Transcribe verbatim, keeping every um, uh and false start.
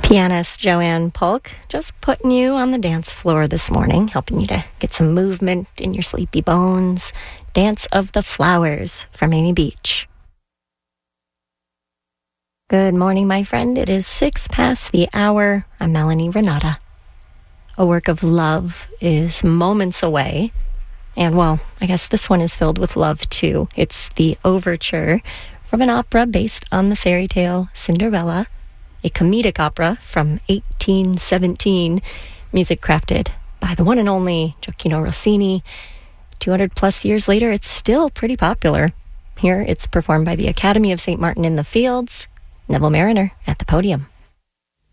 Pianist Joanne Polk just putting you on the dance floor this morning, helping you to get some movement in your sleepy bones. Dance of the Flowers from Amy Beach. Good morning, my friend. It is six past the hour. I'm Melanie Renata. A Work of Love is moments away. And, well, I guess this one is filled with love, too. It's the overture from an opera based on the fairy tale Cinderella, a comedic opera from eighteen seventeen, music crafted by the one and only Gioacchino Rossini. two hundred plus years later, it's still pretty popular. Here, it's performed by the Academy of Saint Martin in the Fields. Neville Mariner at the podium.